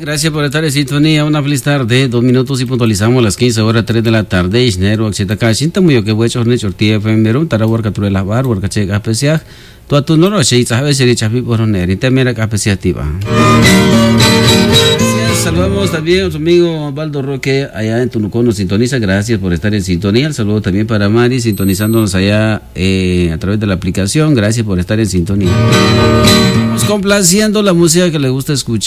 Gracias por estar en sintonía. Una feliz tarde. 2 minutos y puntualizamos las 15 horas 3 de la tarde. Isnero, Axetaka, Shinta, muy que voy a echar Chortía, Femero, Tarawar, Catura, la Bar, Workache, Apesia. Tu no se sabe si Chapi por Oner, y también la apreciativa. Saludamos también a su amigo Osvaldo Roque, allá en Tunucón, nos sintoniza. Gracias por estar en sintonía. El saludo también para Mari, sintonizándonos allá a través de la aplicación. Gracias por estar en sintonía. Vamos complaciendo la música que le gusta escuchar.